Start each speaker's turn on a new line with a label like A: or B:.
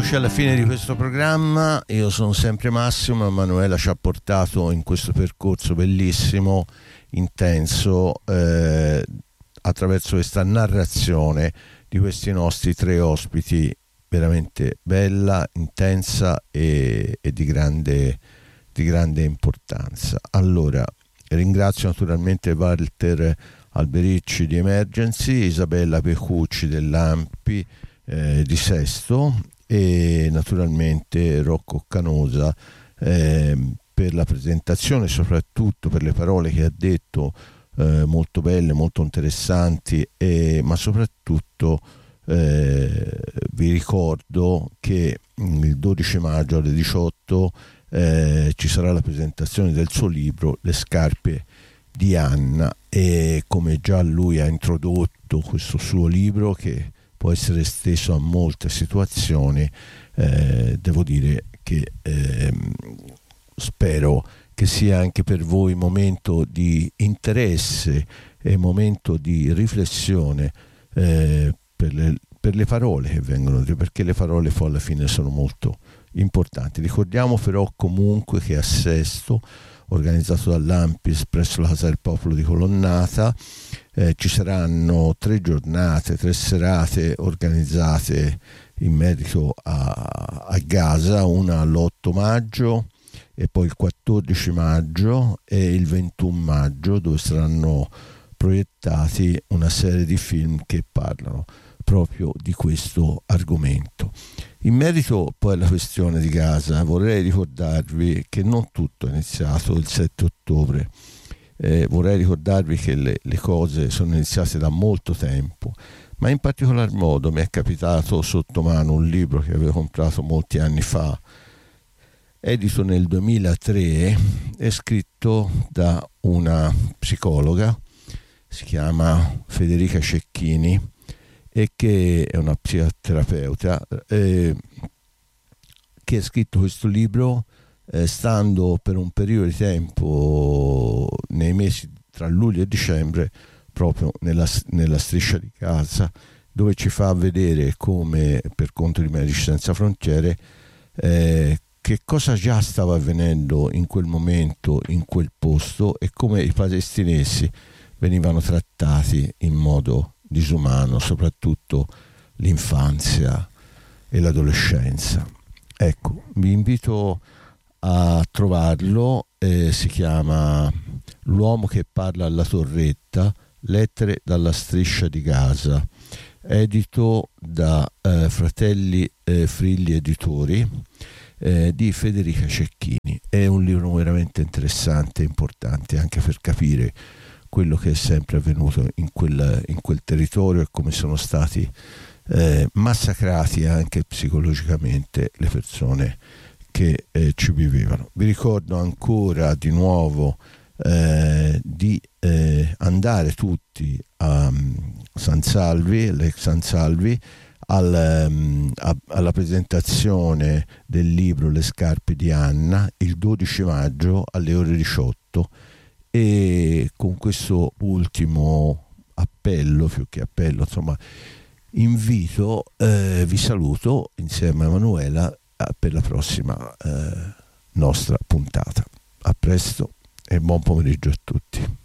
A: Eccoci alla fine di questo programma. Io sono sempre Massimo. Emanuela ci ha portato in questo percorso bellissimo, intenso, attraverso questa narrazione di questi nostri tre ospiti, veramente bella, intensa e di grande importanza. Allora, ringrazio naturalmente Walter Albericci di Emergency, Isabella Pecucci dell'Ampi di Sesto e naturalmente Rocco Canosa per la presentazione, soprattutto per le parole che ha detto, molto belle, molto interessanti, ma soprattutto vi ricordo che il 12 maggio alle 18 ci sarà la presentazione del suo libro Le scarpe di Anna, e come già lui ha introdotto questo suo libro che può essere esteso a molte situazioni, devo dire che spero che sia anche per voi momento di interesse e momento di riflessione per le parole che vengono dette, perché le parole poi alla fine sono molto importanti. Ricordiamo però comunque che a Sesto, organizzato dall'Ampis presso la Casa del Popolo di Colonnata, ci saranno 3 giornate, 3 serate organizzate in merito a Gaza, una l'8 maggio e poi il 14 maggio e il 21 maggio, dove saranno proiettati una serie di film che parlano proprio di questo argomento. In merito poi alla questione di Gaza, vorrei ricordarvi che non tutto è iniziato il 7 ottobre. Vorrei ricordarvi che le cose sono iniziate da molto tempo, ma in particolar modo mi è capitato sotto mano un libro che avevo comprato molti anni fa, edito nel 2003 e scritto da una psicologa, si chiama Federica Cecchini, e che è una psicoterapeuta, che ha scritto questo libro stando per un periodo di tempo nei mesi tra luglio e dicembre proprio nella striscia di Gaza, dove ci fa vedere come, per conto di Medici Senza Frontiere, che cosa già stava avvenendo in quel momento, in quel posto, e come i palestinesi venivano trattati in modo disumano, soprattutto l'infanzia e l'adolescenza. Ecco, vi invito a trovarlo, si chiama L'uomo che parla alla torretta, lettere dalla striscia di Gaza, edito da Fratelli Frilli Editori, di Federica Cecchini. È un libro veramente interessante e importante anche per capire quello che è sempre avvenuto in quel territorio e come sono stati massacrati anche psicologicamente le persone che ci vivevano. Vi ricordo ancora di nuovo di andare tutti a San Salvi, l'ex San Salvi, alla presentazione del libro Le scarpe di Anna il 12 maggio alle ore 18. E con questo ultimo appello, più che appello, insomma, invito, vi saluto insieme a Emanuela per la prossima nostra puntata. A presto e buon pomeriggio a tutti.